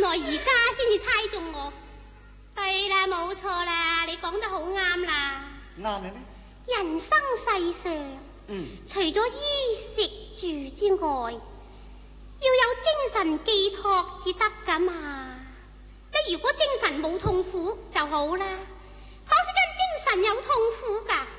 來而家先至猜中我。對啦，冇錯啦，你講得好啱啦。 啱啦咩？ 人生世上，除咗衣食住之外，要有精神寄託至得噶嘛。你如果精神冇痛苦就好啦，倘使間精神有痛苦噶，